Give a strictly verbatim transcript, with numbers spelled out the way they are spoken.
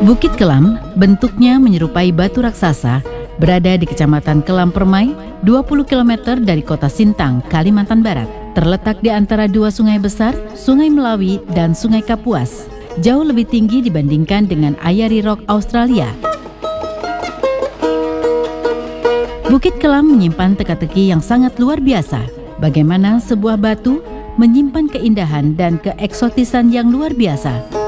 Bukit Kelam bentuknya menyerupai batu raksasa, berada di Kecamatan Kelam Permai, dua puluh kilometer dari kota Sintang, Kalimantan Barat. Terletak di antara dua sungai besar, Sungai Melawi dan Sungai Kapuas. Jauh lebih tinggi dibandingkan dengan Ayari Rock Australia. Bukit Kelam menyimpan teka-teki yang sangat luar biasa. Bagaimana sebuah batu menyimpan keindahan dan keeksotisan yang luar biasa.